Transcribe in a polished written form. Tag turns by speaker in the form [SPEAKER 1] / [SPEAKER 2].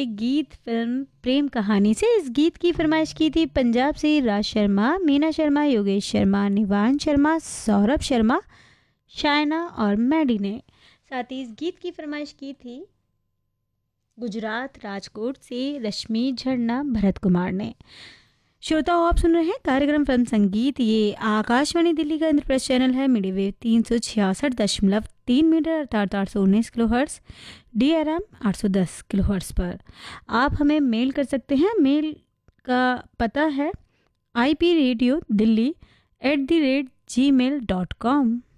[SPEAKER 1] ये गीत फिल्म प्रेम कहानी से। इस गीत की फरमाइश की थी पंजाब से राज शर्मा, मीना शर्मा, योगेश शर्मा, निवान शर्मा, सौरभ शर्मा, शायना और मैडी ने। साथ ही इस गीत की फरमाइश की थी गुजरात राजकोट से रश्मि झरना भरत कुमार ने। श्रोताओ, आप सुन रहे हैं कार्यक्रम फिल्म संगीत। ये आकाशवाणी दिल्ली का इंद्रप्रस्थ चैनल है। मीडियम वेव 366.3 मीटर अर्थात 819 किलोहर्ट्ज़, DRM 810 किलोहर्ट्ज़ पर आप हमें मेल कर सकते हैं। मेल का पता है IPRadioDilli@gmail.com।